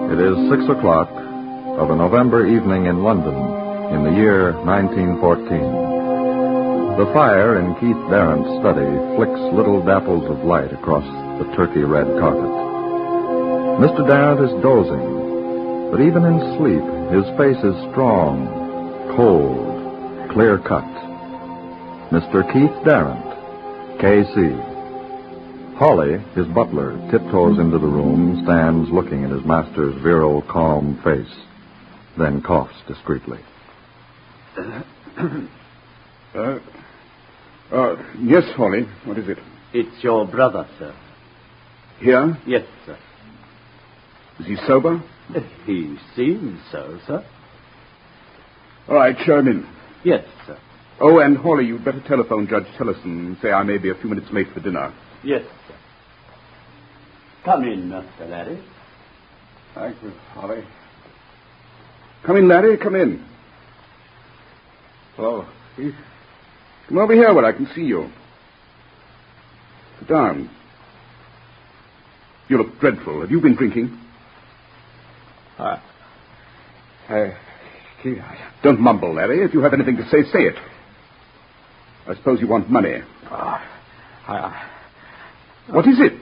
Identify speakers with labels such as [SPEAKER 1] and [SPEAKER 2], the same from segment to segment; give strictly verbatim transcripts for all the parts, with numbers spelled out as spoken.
[SPEAKER 1] It is six o'clock of a November evening in London in the year nineteen fourteen. The fire in Keith Darrant's study flicks little dapples of light across the turkey-red carpet. Mister Darrant is dozing, but even in sleep, his face is strong, cold, clear-cut. Mister Keith Darrant, K C Holly, his butler, tiptoes into the room, stands looking at his master's virile, calm face, then coughs discreetly.
[SPEAKER 2] Uh, uh, uh, yes, Holly. What is it?
[SPEAKER 3] It's your brother, sir.
[SPEAKER 2] Here?
[SPEAKER 3] Yes, sir.
[SPEAKER 2] Is he sober?
[SPEAKER 3] He seems so, sir.
[SPEAKER 2] All right, show him in.
[SPEAKER 3] Yes, sir.
[SPEAKER 2] Oh, and Holly, you'd better telephone Judge Tellison and say I may be a few minutes late for dinner.
[SPEAKER 3] Yes, sir. Come in, Master Larry.
[SPEAKER 2] Thank you, Holly. Come in, Larry, come in. Hello, Keith. Come over here where I can see you. Sit down. You look dreadful. Have you been drinking?
[SPEAKER 4] Uh, uh, Keith, I...
[SPEAKER 2] Don't mumble, Larry. If you have anything to say, say it. I suppose you want money.
[SPEAKER 4] Uh, I... Uh,
[SPEAKER 2] what is it?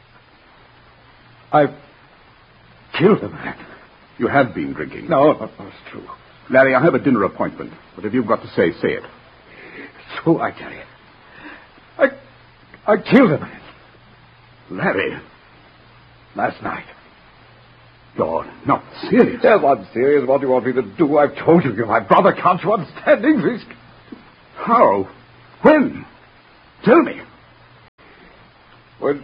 [SPEAKER 4] I've killed a man.
[SPEAKER 2] You have been drinking?
[SPEAKER 4] No, no, no, it's true.
[SPEAKER 2] Larry, I have a dinner appointment. Whatever you've got to say, say it.
[SPEAKER 4] It's true, I tell you. I... I killed a man.
[SPEAKER 2] Larry.
[SPEAKER 4] Last night.
[SPEAKER 2] You're not serious.
[SPEAKER 4] Yes, I'm serious. What do you want me to do? I've told you you're my brother. Can't you understand English?
[SPEAKER 2] How? When? Tell me.
[SPEAKER 4] When...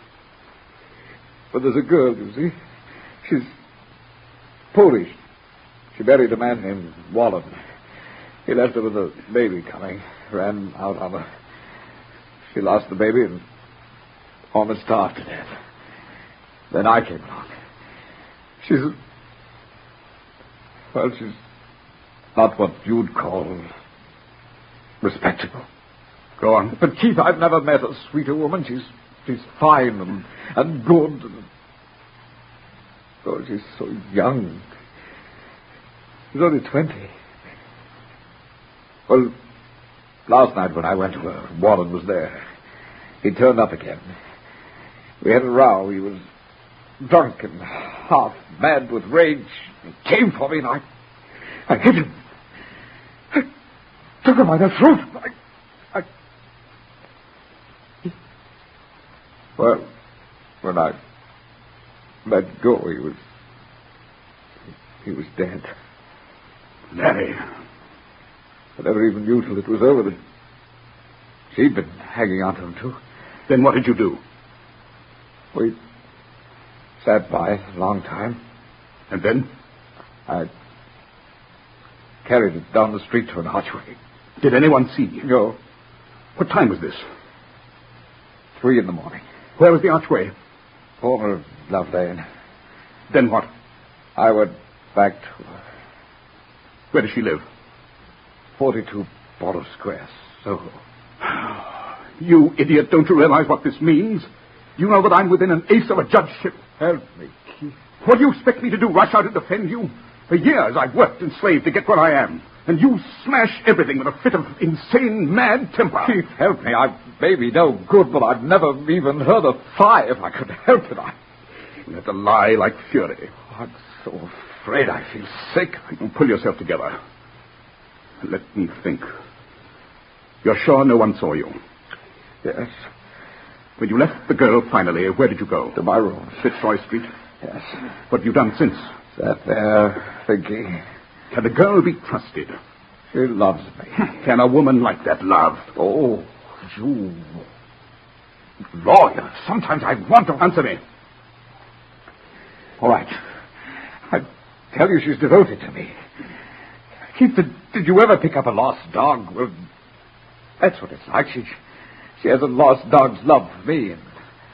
[SPEAKER 4] But there's a girl, you see. She's Polish. She married a man named Wallen. He left her with a baby coming. Ran out on her. She lost the baby and almost starved to death. Then I came along. She's... Well, she's not what you'd call respectable.
[SPEAKER 2] Go on.
[SPEAKER 4] But, Keith, I've never met a sweeter woman. She's she's fine and, and good. And, oh, she's so young. She's only twenty. Well, last night when I went to her, Warren was there. He turned up again. We had a row. He was drunk and half mad with rage. He came for me and I... I hit him. I took him by the throat. I... I... Well, when I let go, he was... He was dead.
[SPEAKER 2] Larry.
[SPEAKER 4] I never even knew till it was over that she'd been hanging on to him, too.
[SPEAKER 2] Then what did you do?
[SPEAKER 4] We sat by a long time.
[SPEAKER 2] And then?
[SPEAKER 4] I carried it down the street to an archway.
[SPEAKER 2] Did anyone see you?
[SPEAKER 4] No.
[SPEAKER 2] What time was this?
[SPEAKER 4] Three in the morning.
[SPEAKER 2] Where was the archway?
[SPEAKER 4] Corner of Love Lane.
[SPEAKER 2] Then what?
[SPEAKER 4] I went back to her.
[SPEAKER 2] Where does she live?
[SPEAKER 4] forty-two Borough Square, Soho.
[SPEAKER 2] You idiot, don't you realize what this means? You know that I'm within an ace of a judgeship.
[SPEAKER 4] Help me, Keith.
[SPEAKER 2] What do you expect me to do, rush out and defend you? For years I've worked and slaved to get where I am. And you smash everything with a fit of insane, mad temper.
[SPEAKER 4] Keith, help me. I may be no good, but I've never even heard a sigh if I could help it. I...
[SPEAKER 2] You have to lie like fury.
[SPEAKER 4] I'm so afraid I feel sick.
[SPEAKER 2] You pull yourself together. Let me think. You're sure no one saw you?
[SPEAKER 4] Yes.
[SPEAKER 2] When you left the girl finally, where did you go?
[SPEAKER 4] To my room.
[SPEAKER 2] Fitzroy Street?
[SPEAKER 4] Yes.
[SPEAKER 2] What have you done since?
[SPEAKER 4] Sat there, thinking.
[SPEAKER 2] Can a girl be trusted?
[SPEAKER 4] She loves me.
[SPEAKER 2] Can a woman like that love?
[SPEAKER 4] Oh, you... lawyer. Sometimes I want to...
[SPEAKER 2] Answer me.
[SPEAKER 4] All right. I tell you she's devoted to me. Keith, did, did you ever pick up a lost dog? Well, that's what it's like. She, she has a lost dog's love for me, and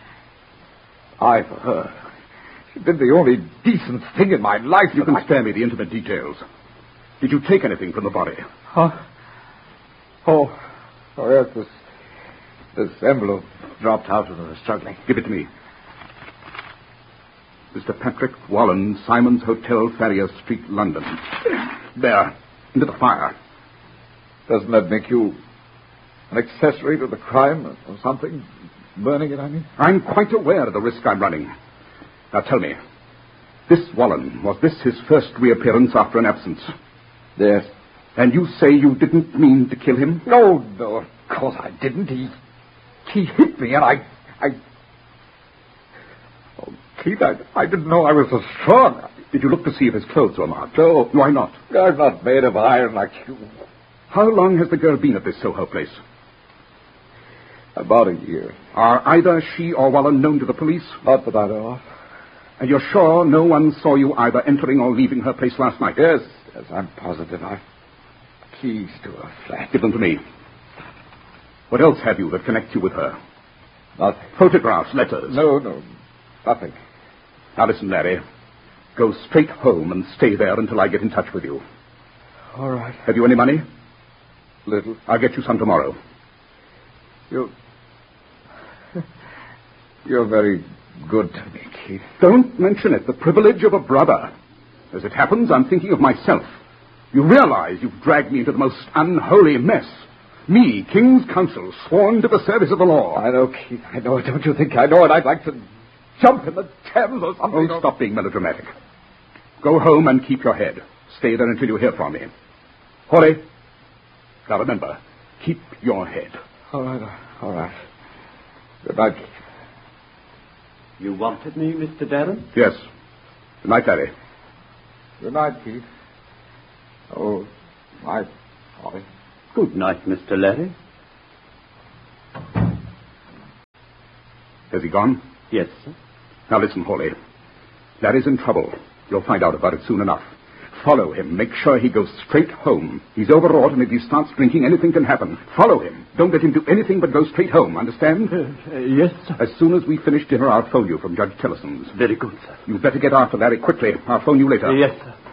[SPEAKER 4] I for her. She's been the only decent thing in my life.
[SPEAKER 2] You can
[SPEAKER 4] I...
[SPEAKER 2] spare me the intimate details. Did you take anything from the body?
[SPEAKER 4] Huh? Oh, oh yes, this, this envelope dropped out when I was struggling.
[SPEAKER 2] Give it to me. Mister Patrick Wallen, Simon's Hotel, Farrier Street, London. There, into the fire.
[SPEAKER 4] Doesn't that make you an accessory to the crime or something? Burning it, I mean?
[SPEAKER 2] I'm quite aware of the risk I'm running. Now tell me, this Wallen, was this his first reappearance after an absence?
[SPEAKER 4] Yes.
[SPEAKER 2] And you say you didn't mean to kill him?
[SPEAKER 4] No, no, of course I didn't. He, he hit me and I, I... Oh, Keith, I, I didn't know I was so strong.
[SPEAKER 2] Did you look to see if his clothes were marked?
[SPEAKER 4] No.
[SPEAKER 2] Why not?
[SPEAKER 4] I'm not made of iron like you.
[SPEAKER 2] How long has the girl been at this Soho place?
[SPEAKER 4] About a year.
[SPEAKER 2] Are either she or Wallen known to the police?
[SPEAKER 4] Not that I know of.
[SPEAKER 2] And you're sure no one saw you either entering or leaving her place last night?
[SPEAKER 4] Yes, yes, I'm positive. I've keys to her flat.
[SPEAKER 2] Give them to me. What else have you that connects you with her?
[SPEAKER 4] Nothing.
[SPEAKER 2] Photographs, letters?
[SPEAKER 4] No, no, nothing.
[SPEAKER 2] Now listen, Larry. Go straight home and stay there until I get in touch with you.
[SPEAKER 4] All right.
[SPEAKER 2] Have you any money?
[SPEAKER 4] Little.
[SPEAKER 2] I'll get you some tomorrow.
[SPEAKER 4] You... You're very good to me, Keith.
[SPEAKER 2] Don't mention it. The privilege of a brother. As it happens, I'm thinking of myself. You realize you've dragged me into the most unholy mess. Me, King's Counsel, sworn to the service of the law.
[SPEAKER 4] I know, Keith. I know it. Don't you think I know it? I'd like to jump in the Thames or something.
[SPEAKER 2] Oh, stop being melodramatic. Go home and keep your head. Stay there until you hear from me. Holly, now remember, keep your head.
[SPEAKER 4] All right, all right. Good night, Keith.
[SPEAKER 3] You wanted me, Mister Darren?
[SPEAKER 2] Yes. Good night, Larry.
[SPEAKER 4] Good night, Keith. Oh, night, Holly.
[SPEAKER 3] Good night, Mister Larry.
[SPEAKER 2] Has he gone?
[SPEAKER 3] Yes, sir.
[SPEAKER 2] Now listen, Holly. Larry's in trouble. You'll find out about it soon enough. Follow him. Make sure he goes straight home. He's overwrought, and if he starts drinking, anything can happen. Follow him. Don't let him do anything but go straight home. Understand?
[SPEAKER 3] Uh, uh, yes, sir.
[SPEAKER 2] As soon as we finish dinner, I'll phone you from Judge Tillison's.
[SPEAKER 3] Very good, sir.
[SPEAKER 2] You'd better get after Larry quickly. I'll phone you later.
[SPEAKER 3] Uh, yes, sir.